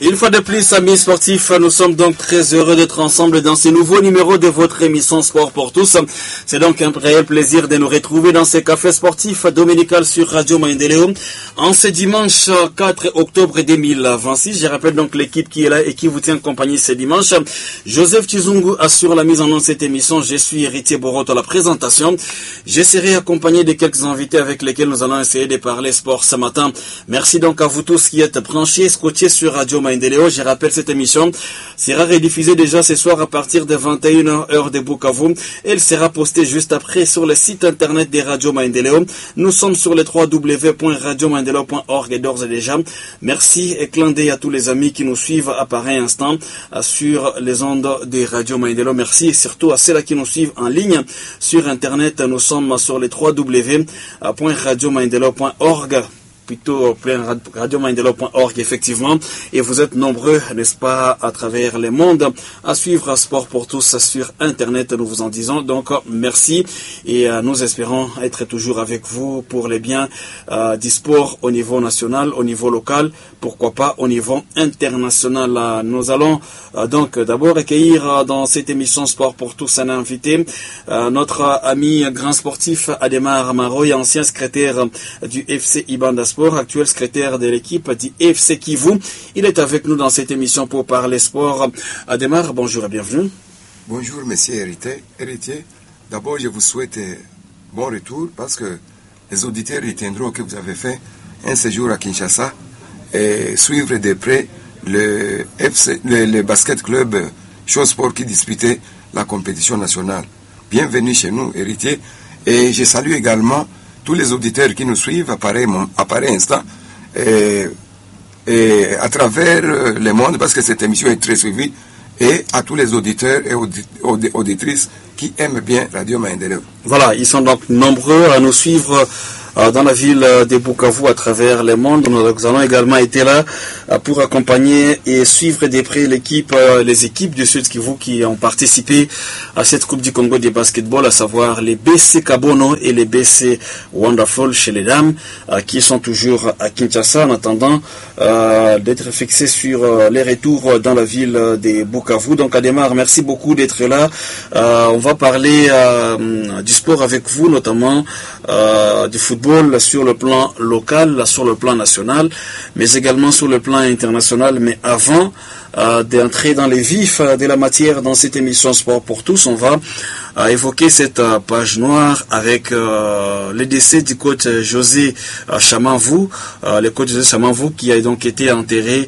Une fois de plus, amis sportifs, nous sommes donc très heureux d'être ensemble dans ce nouveau numéro de votre émission Sport pour tous. C'est donc un réel plaisir de nous retrouver dans ce café sportif dominical sur Radio Maendeleo en ce dimanche 4 octobre 2026. Je rappelle donc l'équipe qui est là et qui vous tient compagnie ce dimanche. Joseph Chizungu assure la mise en œuvre de cette émission. Je suis Héritier Boroto à la présentation. Je serai accompagné de quelques invités avec lesquels nous allons essayer de parler sport ce matin. Merci donc à vous tous qui êtes branchés, scotchés sur Radio Maendeleo. Je rappelle, cette émission sera rediffusée déjà ce soir à partir de 21h heure de Bukavu. Elle sera postée juste après sur le site internet de Radio Maendeleo. Nous sommes sur le www.radiomaendeleo.org et d'ores et déjà. Merci et clin d'œil à tous les amis qui nous suivent à pareil instant sur les ondes de Radio Maendeleo. Merci et surtout à ceux-là qui nous suivent en ligne sur internet. Nous sommes sur le www.radiomaendeleo.org. Plutôt radiomaendeleo.org effectivement, et vous êtes nombreux, n'est-ce pas, à travers le monde à suivre Sport pour tous sur internet. Nous vous en disons donc merci et nous espérons être toujours avec vous pour les biens du sport au niveau national, au niveau local, pourquoi pas au niveau international. Nous allons donc d'abord accueillir dans cette émission Sport pour tous un invité, notre ami grand sportif Ademar Maroy, ancien secrétaire du FC Ibanda Sport, actuel secrétaire de l'équipe du FC Kivu. Il est avec nous dans cette émission pour parler sport. Ademar, bonjour et bienvenue. Bonjour, monsieur Héritier. D'abord, je vous souhaite bon retour parce que les auditeurs retiendront que vous avez fait un séjour à Kinshasa et suivre de près le basket club Show-Sport qui disputait la compétition nationale. Bienvenue chez nous, Héritier. Et je salue également tous les auditeurs qui nous suivent à pareil instant et à travers le monde, parce que cette émission est très suivie, et à tous les auditeurs et auditrices qui aiment bien Radio Maendeleo. Voilà, ils sont donc nombreux à nous suivre dans la ville de Bukavu à travers le monde. Nous allons également être là pour accompagner et suivre de près les équipes du Sud Kivu qui ont participé à cette Coupe du Congo de basketball, à savoir les BC Kabono et les BC Wonderful chez les dames, qui sont toujours à Kinshasa en attendant d'être fixés sur les retours dans la ville de Bukavu. Donc Ademar, merci beaucoup d'être là. On va parler du sport avec vous, notamment du football sur le plan local, sur le plan national, mais également sur le plan international. Mais avant d'entrer dans les vifs de la matière dans cette émission Sport pour tous, on va évoquer cette page noire avec le décès du coach José Chamavou, le coach José Chamavou qui a donc été enterré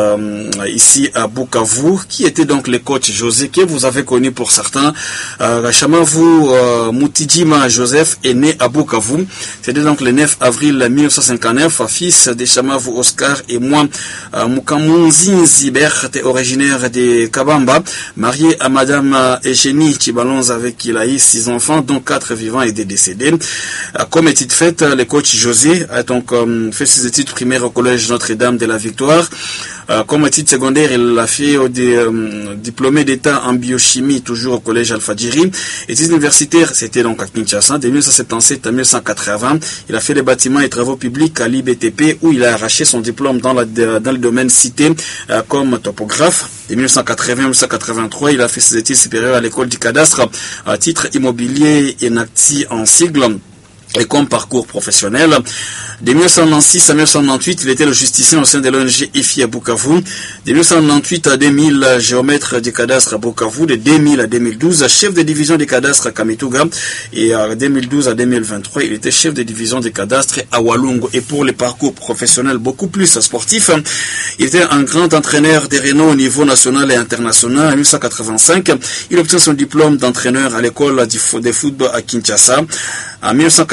ici à Bukavu, qui était donc le coach José que vous avez connu pour certains. Chamavou Moutidjima Joseph est né à Bukavu. C'était donc le 9 avril 1959, fils de Chamavou Oscar et moi Mukamunzi Berthe, originaire de Kabamba, marié à madame Eugénie Chibalonze avec qui il a eu 6 enfants, dont 4 vivants et 2 décédés. Comme étude faite, le coach José a donc fait ses études primaires au collège Notre-Dame de la Victoire. Comme études secondaires, il a fait diplômé d'état en biochimie, toujours au collège Alpha-Djiri. Études universitaires, c'était donc à Kinshasa, de 1977 à 1980. Il a fait les bâtiments et travaux publics à l'IBTP, où il a arraché son diplôme dans le domaine cité comme topographe. De 1980 à 1983, il a fait ses études supérieures à l'école du cadastre à titre immobilier et NACTI en sigle, et comme parcours professionnel. De 1996 à 1998, il était le justicien au sein de l'ONG IFI à Bukavu. De 1998 à 2000, géomètre du cadastre à Bukavu. De 2000 à 2012, chef de division du cadastre à Kamituga. Et de 2012 à 2023, il était chef de division du cadastre à Walungu. Et pour les parcours professionnels beaucoup plus sportifs, il était un grand entraîneur de renom au niveau national et international. En 1985, il obtient son diplôme d'entraîneur à l'école de football à Kinshasa. De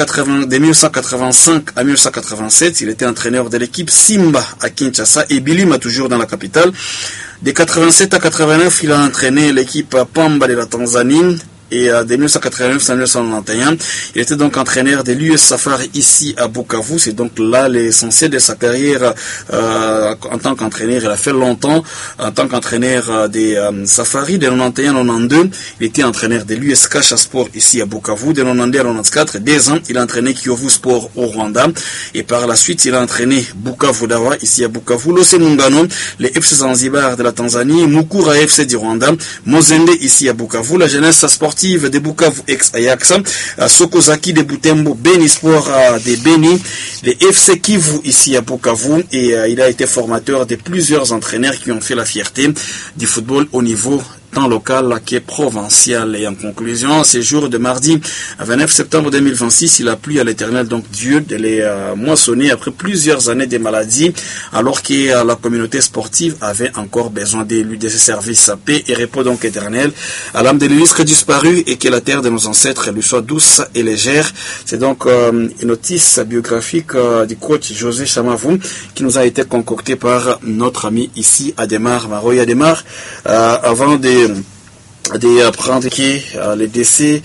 1985 à 1987, il était entraîneur de l'équipe Simba à Kinshasa et Bilima toujours dans la capitale. De 87 à 89, il a entraîné l'équipe Pamba de la Tanzanie. et de 1989 à 1991. Il était donc entraîneur de l'US Safari ici à Bukavu. C'est donc là l'essentiel de sa carrière en tant qu'entraîneur. Il a fait longtemps en tant qu'entraîneur des Safari de 91-92. Il était entraîneur de l'US Kasha Sport ici à Bukavu de 92 à 94. 2 ans, il a entraîné Kiyovu Sport au Rwanda. Et par la suite, il a entraîné Bukavu Dawa ici à Bukavu. Lose Muungano, les FC Zanzibar de la Tanzanie, Mukura FC du Rwanda, Mozende ici à Bukavu, la jeunesse sportive de Bukavu ex-Ajax, Sokozaki de Butembo, Beni Sport de Beni, les FC Kivu ici à Bukavu, et il a été formateur de plusieurs entraîneurs qui ont fait la fierté du football au niveau temps local qui est provincial. Et en conclusion, ces jours de mardi 29 septembre 2026, il a plu à l'Éternel, donc Dieu, de les moissonner après plusieurs années de maladie, alors que la communauté sportive avait encore besoin de lui, de ses services. Paix et repos donc éternel à l'âme de l'illustre disparu, et que la terre de nos ancêtres lui soit douce et légère. C'est donc une notice biographique du coach José Chamavou qui nous a été concoctée par notre ami ici Ademar Maroy. Ademar, avant de prendre les décès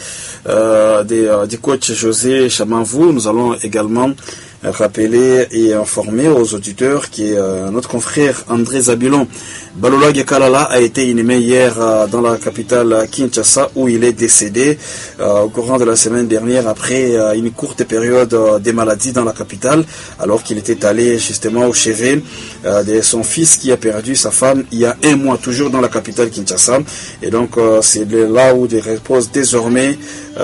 du coach José Chamavou, nous allons également rappeler et informer aux auditeurs que notre confrère André Zabilon Balola Gekalala a été inhumé hier dans la capitale Kinshasa, où il est décédé au courant de la semaine dernière après une courte période de maladie dans la capitale, alors qu'il était allé justement au chevet de son fils qui a perdu sa femme il y a 1 mois, toujours dans la capitale Kinshasa. Et donc c'est là où repose désormais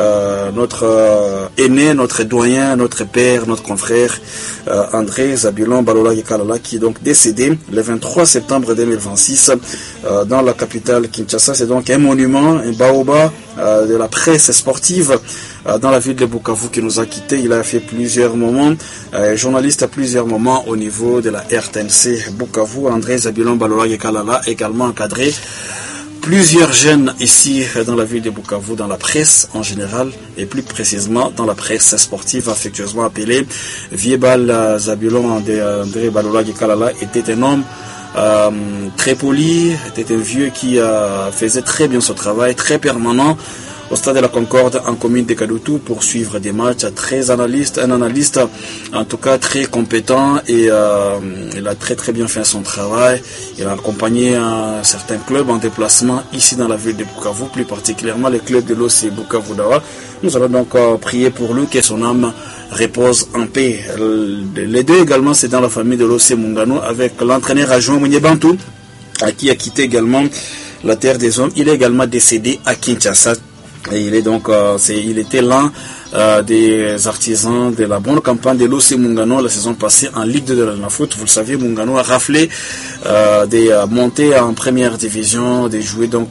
notre aîné, notre doyen, notre père, notre confrère André Zabilon Balola Gekalala, qui est donc décédé le 23 septembre 2026 dans la capitale Kinshasa. C'est donc un monument, un baobab de la presse sportive dans la ville de Bukavu qui nous a quittés. Il a fait plusieurs moments, journaliste à plusieurs moments au niveau de la RTNC Bukavu. André Zabilon Balola Gekalala également encadré plusieurs jeunes ici dans la ville de Bukavu, dans la presse en général, et plus précisément dans la presse sportive, affectueusement appelée Viebal. Zabilon André Balola Gekalala était un homme très poli, était un vieux qui faisait très bien son travail, très permanent au stade de la Concorde en commune de Kadutu pour suivre des matchs. Un analyste en tout cas très compétent, et il a très bien fait son travail. Il a accompagné certains clubs en déplacement ici dans la ville de Bukavu, plus particulièrement le club de l'OC Bukavu Dawa. Nous allons donc prier pour lui, que son âme repose en paix. Les deux également, c'est dans la famille de l'OC Muungano, avec l'entraîneur adjoint Munyebantu, qui a quitté également la terre des hommes. Il est également décédé à Kinshasa. Et il est donc, il était l'un des artisans de la bonne campagne de l'OC Muungano la saison passée en Ligue 2 de la foot. Vous le savez, Muungano a raflé des montées en première division, de jouer donc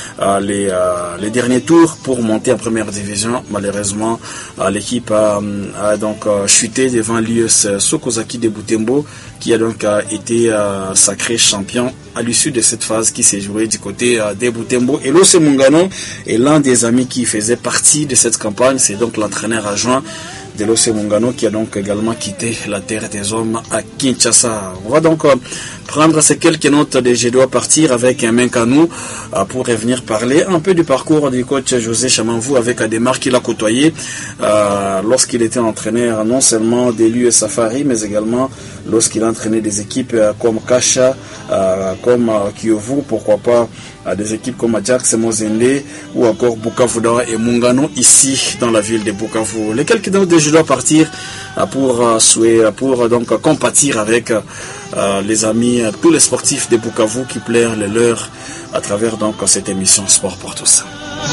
les derniers tours pour monter en première division. Malheureusement, l'équipe a donc chuté devant l'US Sokozaki de Butembo, qui a donc été sacré champion à l'issue de cette phase qui s'est jouée du côté de Butembo. Et l'OC Muungano est l'un des amis qui faisait partie de cette campagne. C'est donc l'entraîneur adjoint de l'OC Muungano qui a donc également quitté la terre des hommes à Kinshasa. On va donc prendre ces quelques notes de Je dois partir avec un Menkanou pour revenir parler un peu du parcours du coach José Chamavou avec Ademar qu'il a côtoyé lorsqu'il était entraîneur non seulement de l'US Safari, mais également lorsqu'il a entraîné des équipes comme Kasha, comme Kiyovu, pourquoi pas des équipes comme Ajax, Mozende ou encore Bukavu Dawa et Muungano ici dans la ville de Bukavu. Les quelques notes de Je dois partir pour donc compatir avec les amis, tous les sportifs de Bukavu qui plairent les leurs à travers donc cette émission Sport pour tous.